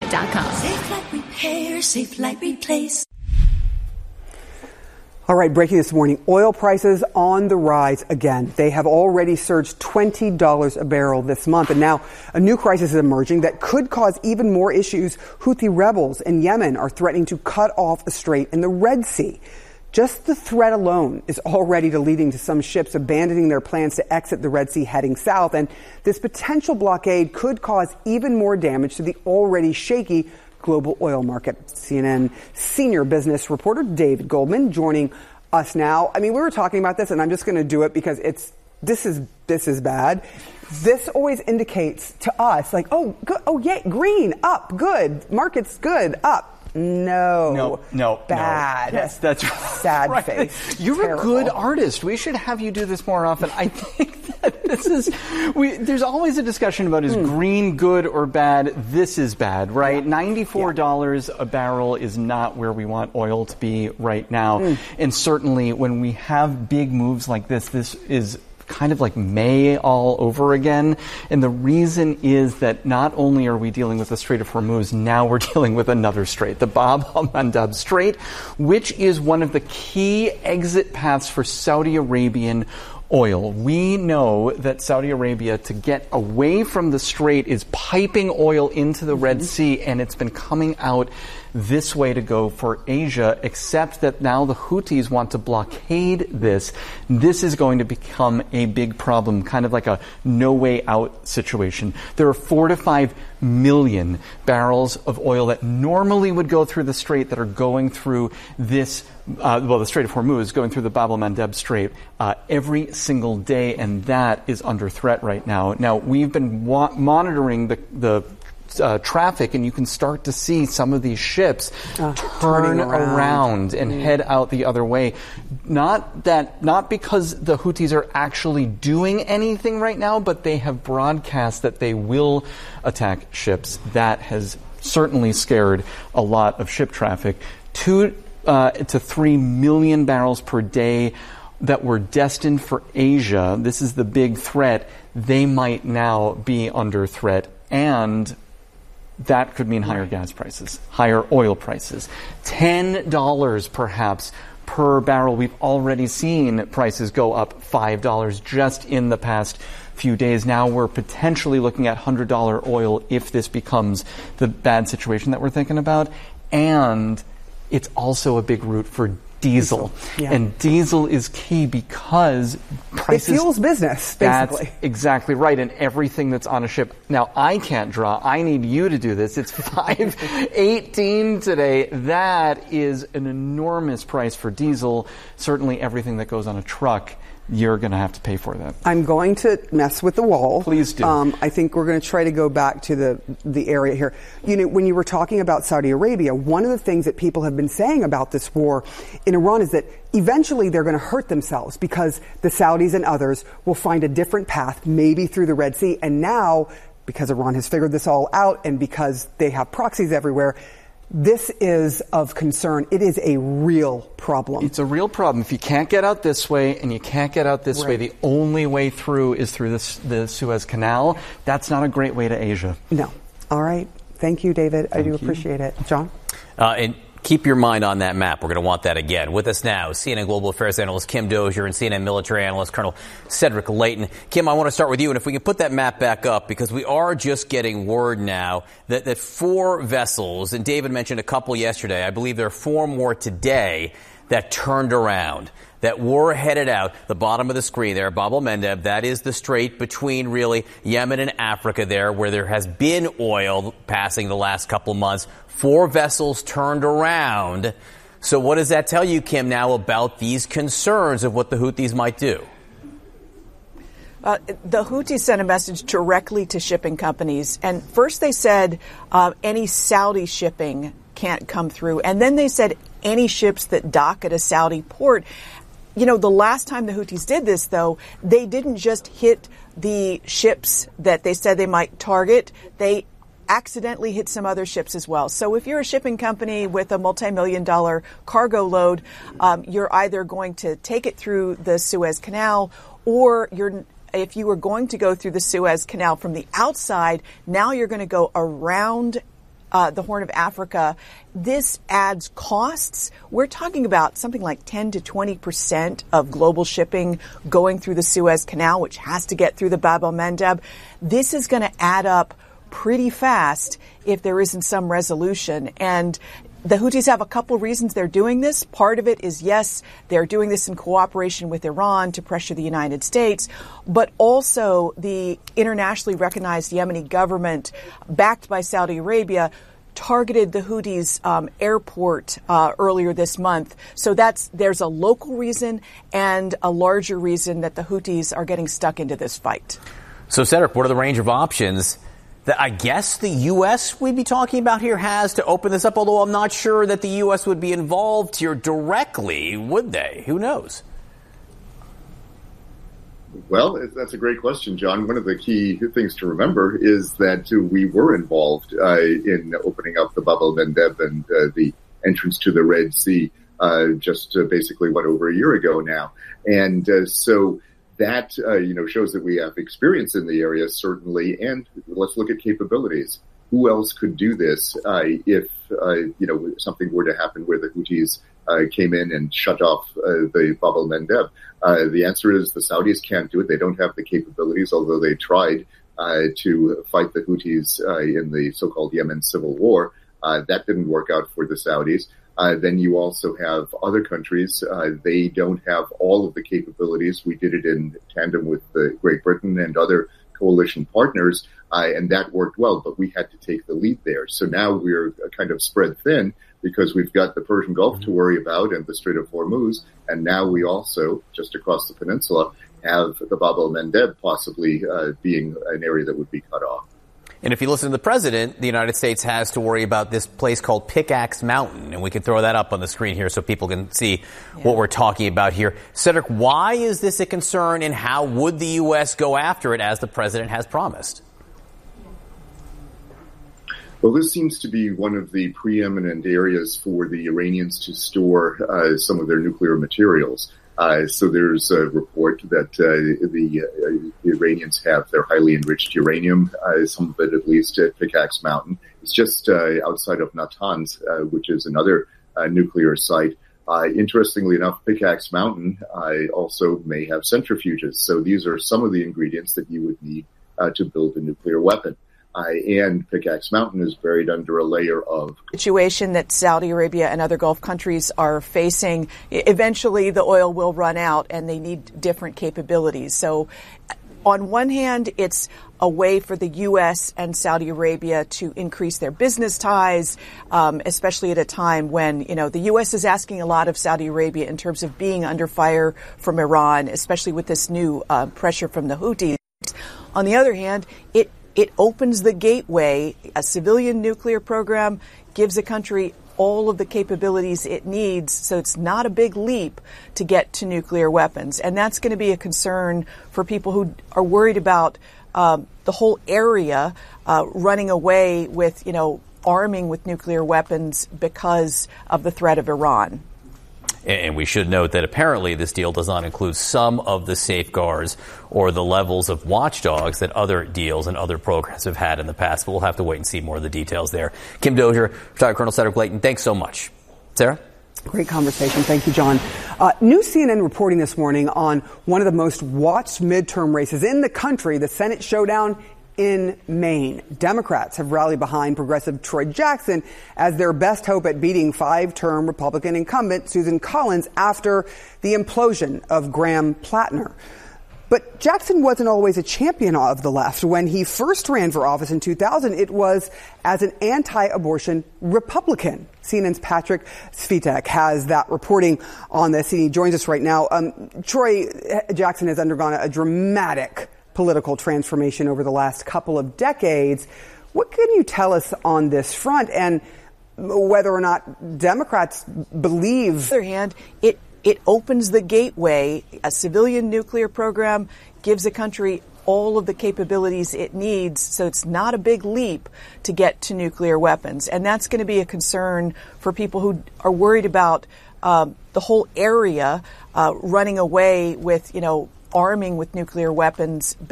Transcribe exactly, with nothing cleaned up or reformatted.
dot com. Safe Light Repair, Safe Light Replace. All right, breaking this morning, oil prices on the rise again. They have already surged twenty dollars a barrel this month, and now a new crisis is emerging that could cause even more issues. Houthi rebels in Yemen are threatening to cut off the strait in the Red Sea. Just the threat alone is already leading to some ships abandoning their plans to exit the Red Sea heading south, and this potential blockade could cause even more damage to the already shaky global oil market. C N N senior business reporter David Goldman joining us now. I mean, we were talking about this, and I'm just going to do it because it's this is this is bad. This always indicates to us, like, oh, good, oh, yeah, green, up, good, market's good, up. No, no, no, bad. No. Yes, that's sad right. face. You're Terrible. a good artist. We should have you do this more often. I think that this is. We, there's always a discussion about is mm. green good or bad. This is bad, right? Yeah. Ninety-four dollars yeah. a barrel is not where we want oil to be right now, mm. and certainly when we have big moves like this, this is kind of like May all over again. And the reason is that not only are we dealing with the Strait of Hormuz, now we're dealing with another strait, the Bab al-Mandab Strait, which is one of the key exit paths for Saudi Arabian oil. We know that Saudi Arabia, to get away from the strait, is piping oil into the mm-hmm. Red Sea, and it's been coming out this way to go for Asia, except that now the Houthis want to blockade this. This is going to become a big problem, kind of like a no way out situation. There are four to five million barrels of oil that normally would go through the strait that are going through this Uh, well, the Strait of Hormuz, going through the Bab al-Mandab Strait uh, every single day, and that is under threat right now. Now, we've been wa- monitoring the, the uh, traffic, and you can start to see some of these ships uh, turn around, around and mm. head out the other way. Not that, not because the Houthis are actually doing anything right now, but they have broadcast that they will attack ships. That has certainly scared a lot of ship traffic. Two Uh, to three million barrels per day that were destined for Asia. This is the big threat. They might now be under threat, and that could mean higher gas prices, higher oil prices, ten dollars perhaps per barrel. We've already seen prices go up five dollars just in the past few days. Now we're potentially looking at one hundred dollars oil if this becomes the bad situation that we're thinking about. And it's also a big route for diesel. Yeah. And diesel is key because prices... It fuels business, basically. That's exactly right. And everything that's on a ship. Now, I can't draw. I need you to do this. It's five eighteen today. That is an enormous price for diesel. Certainly everything that goes on a truck, you're going to have to pay for that. I'm going to mess with the wall. Please do. Um, I think we're going to try to go back to the the area here. You know, when you were talking about Saudi Arabia, one of the things that people have been saying about this war in Iran is that eventually they're going to hurt themselves because the Saudis and others will find a different path, maybe through the Red Sea. And now, because Iran has figured this all out and because they have proxies everywhere, this is of concern. It is a real problem. It's a real problem. If you can't get out this way and you can't get out this right. way, the only way through is through this, the Suez Canal. That's not a great way to Asia. No. All right. Thank you, David. Thank I do you. appreciate it. John? Uh, and keep your mind on that map. We're going to want that again. With us now, C N N Global Affairs analyst Kim Dozier and C N N military analyst Colonel Cedric Leighton. Kim, I want to start with you, and if we can put that map back up, because we are just getting word now that, that four vessels, and David mentioned a couple yesterday, I believe there are four more today that turned around, that were headed out. The bottom of the screen there, Bab al-Mandab, that is the strait between really Yemen and Africa there, where there has been oil passing the last couple of months. Four vessels turned around. So what does that tell you, Kim, now about these concerns of what the Houthis might do? Uh, the Houthis sent a message directly to shipping companies. And first they said uh, any Saudi shipping can't come through. And then they said any ships that dock at a Saudi port. You know, the last time the Houthis did this, though, they didn't just hit the ships that they said they might target. They accidentally hit some other ships as well. So if you're a shipping company with a multi-million dollar cargo load, um, you're either going to take it through the Suez Canal, or you're if you were going to go through the Suez Canal from the outside, now you're going to go around uh, the Horn of Africa, this adds costs. We're talking about something like ten to twenty percent of global shipping going through the Suez Canal, which has to get through the Bab el-Mandeb. This is going to add up pretty fast if there isn't some resolution. And the Houthis have a couple reasons they're doing this. Part of it is, yes, they're doing this in cooperation with Iran to pressure the United States, but also the internationally recognized Yemeni government, backed by Saudi Arabia, targeted the Houthis' um, airport uh, earlier this month. So that's there's a local reason and a larger reason that the Houthis are getting stuck into this fight. So, Cedric, what are the range of options that I guess the U S we'd be talking about here has to open this up, although I'm not sure that the U S would be involved here directly, would they? Who knows? Well, that's a great question, John. One of the key things to remember is that uh, we were involved uh, in opening up the Bab el-Mandeb and uh, the entrance to the Red Sea uh, just uh, basically, what, over a year ago now. And uh, so that, uh, you know, shows that we have experience in the area, certainly. And let's look at capabilities. Who else could do this uh, if, uh, you know, something were to happen where the Houthis uh, came in and shut off uh, the Bab el-Mandeb? Uh, the answer is the Saudis can't do it. They don't have the capabilities, although they tried uh, to fight the Houthis uh, in the so-called Yemen civil war. Uh, that didn't work out for the Saudis. Uh, then you also have other countries. Uh, they don't have all of the capabilities. We did it in tandem with the Great Britain and other coalition partners, uh, and that worked well, but we had to take the lead there. So now we're kind of spread thin because we've got the Persian Gulf to worry about and the Strait of Hormuz, and now we also, just across the peninsula, have the Bab el-Mandeb possibly uh, being an area that would be cut off. And if you listen to the president, the United States has to worry about this place called Pickaxe Mountain. And we can throw that up on the screen here so people can see yeah. what we're talking about here. Cedric, why is this a concern, and how would the U S go after it as the president has promised? Well, this seems to be one of the preeminent areas for the Iranians to store uh, some of their nuclear materials. Uh, so there's a report that uh, the, uh, the Iranians have their highly enriched uranium, uh, some of it at least at Pickaxe Mountain. It's just uh, outside of Natanz, uh, which is another uh, nuclear site. Uh, interestingly enough, Pickaxe Mountain uh, also may have centrifuges. So these are some of the ingredients that you would need uh, to build a nuclear weapon. Uh, and Pickaxe Mountain is buried under a layer of situation that Saudi Arabia and other Gulf countries are facing. Eventually, the oil will run out, and they need different capabilities. So, on one hand, it's a way for the U S and Saudi Arabia to increase their business ties, um, especially at a time when, you know, the U S is asking a lot of Saudi Arabia in terms of being under fire from Iran, especially with this new uh, pressure from the Houthis. On the other hand, it It opens the gateway. A civilian nuclear program gives a country all of the capabilities it needs, so it's not a big leap to get to nuclear weapons. And that's going to be a concern for people who are worried about um, the whole area uh, running away with, you know, arming with nuclear weapons because of the threat of Iran. And we should note that apparently this deal does not include some of the safeguards or the levels of watchdogs that other deals and other programs have had in the past. But we'll have to wait and see more of the details there. Kim Dozier, Retired Colonel Cedric Leighton, thanks so much. Sarah? Great conversation. Thank you, John. Uh, new C N N reporting this morning on one of the most watched midterm races in the country, the Senate showdown in Maine. Democrats have rallied behind progressive Troy Jackson as their best hope at beating five-term Republican incumbent Susan Collins after the implosion of Graham Plattner. But Jackson wasn't always a champion of the left. When he first ran for office in two thousand, it was as an anti-abortion Republican. C N N's Patrick Svitek has that reporting on this, and he joins us right now. Um, Troy Jackson has undergone a dramatic political transformation over the last couple of decades. What can you tell us on this front, and whether or not Democrats believe? On the other hand, it it opens the gateway. A civilian nuclear program gives a country all of the capabilities it needs, so it's not a big leap to get to nuclear weapons. And that's going to be a concern for people who are worried about uh, the whole area uh, running away with, you know, arming with nuclear weapons.